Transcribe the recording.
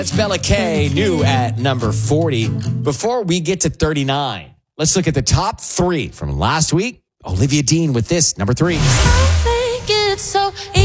That's Bella K, new at number 40. Before we get to 39, let's look at the top 3 from last week. Olivia Dean with this, number 3. I think it's so